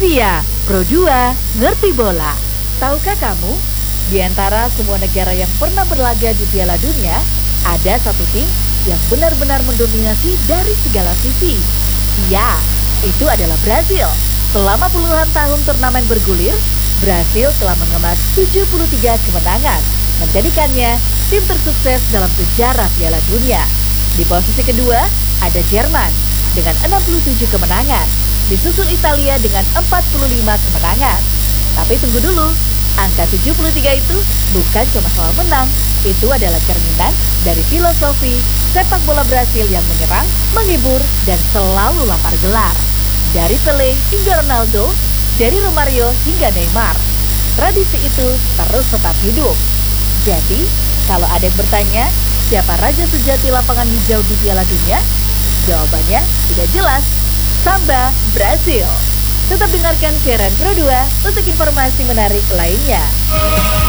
Trivia, Pro 2 ngerti bola. Tahukah kamu, di antara semua negara yang pernah berlaga di Piala Dunia, ada satu tim yang benar-benar mendominasi dari segala sisi. Ya, itu adalah Brasil. Selama puluhan tahun turnamen bergulir, Brasil telah mengemas 73 kemenangan, menjadikannya tim tersukses dalam sejarah Piala Dunia. Di posisi kedua, ada Jerman dengan 67 kemenangan, disusul Italia dengan 45 kemenangan. Tapi tunggu dulu, angka 73 itu bukan cuma soal menang, itu adalah cerminan dari filosofi sepak bola Brasil yang menyerang, menghibur, dan selalu lapar gelar. Dari Pelé hingga Ronaldo, dari Romario hingga Neymar, tradisi itu terus tetap hidup. Jadi, kalau ada yang bertanya, siapa raja sejati lapangan hijau di Piala Dunia? Jawabannya tidak jelas. Samba Brasil. Tetap dengarkan siaran Pro 2 untuk informasi menarik lainnya.